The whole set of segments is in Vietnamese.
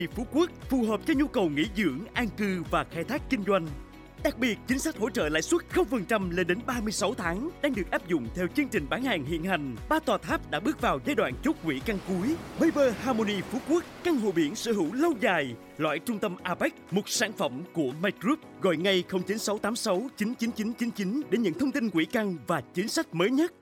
Phú Quốc phù hợp cho nhu cầu nghỉ dưỡng, an cư và khai thác kinh doanh. Đặc biệt, chính sách hỗ trợ lãi suất 0% lên đến 36 tháng đang được áp dụng theo chương trình bán hàng hiện hành. 3 tòa tháp đã bước vào giai đoạn chốt quỹ căn cuối. Viber Harmony Phú Quốc, căn hộ biển sở hữu lâu dài, loại trung tâm Apex, một sản phẩm của My Group. Gọi ngay 09686 99999 để nhận thông tin quỹ căn và chính sách mới nhất.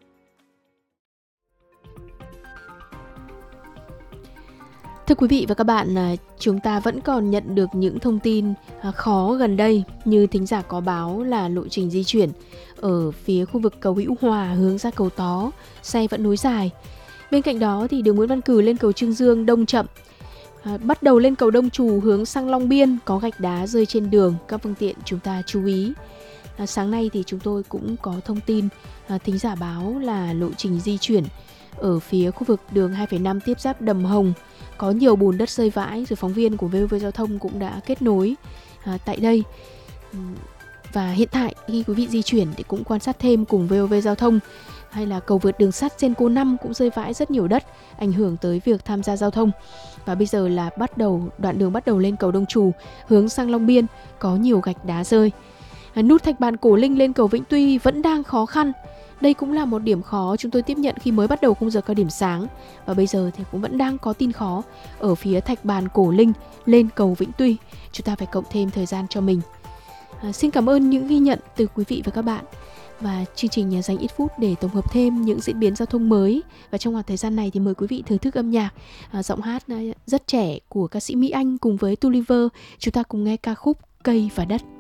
Thưa quý vị và các bạn, chúng ta vẫn còn nhận được những thông tin khó gần đây, như thính giả có báo là lộ trình di chuyển ở phía khu vực cầu Hữu Hòa hướng ra cầu Tó, xe vẫn nối dài. Bên cạnh đó thì đường Nguyễn Văn Cừ lên cầu Trương Dương đông chậm. Bắt đầu lên cầu Đông Trù hướng sang Long Biên có gạch đá rơi trên đường, các phương tiện chúng ta chú ý. Sáng nay thì chúng tôi cũng có thông tin thính giả báo là lộ trình di chuyển ở phía khu vực đường 2,5 tiếp giáp Đầm Hồng có nhiều bùn đất rơi vãi, rồi phóng viên của VOV Giao thông cũng đã kết nối tại đây. Và hiện tại khi quý vị di chuyển thì cũng quan sát thêm cùng VOV Giao thông, hay là cầu vượt đường sắt trên Cô 5 cũng rơi vãi rất nhiều đất, ảnh hưởng tới việc tham gia giao thông. Và bây giờ là đoạn đường bắt đầu lên cầu Đông Trù hướng sang Long Biên có nhiều gạch đá rơi. Nút Thạch Bàn Cổ Linh lên cầu Vĩnh Tuy vẫn đang khó khăn. Đây cũng là một điểm khó chúng tôi tiếp nhận khi mới bắt đầu khung giờ cao điểm sáng. Và bây giờ thì cũng vẫn đang có tin khó ở phía Thạch Bàn Cổ Linh lên cầu Vĩnh Tuy. Chúng ta phải cộng thêm thời gian cho mình. Xin cảm ơn những ghi nhận từ quý vị và các bạn. Và chương trình dành ít phút để tổng hợp thêm những diễn biến giao thông mới. Và trong khoảng thời gian này thì mời quý vị thưởng thức âm nhạc, giọng hát rất trẻ của ca sĩ Mỹ Anh cùng với Tulliver. Chúng ta cùng nghe ca khúc Cây và Đất.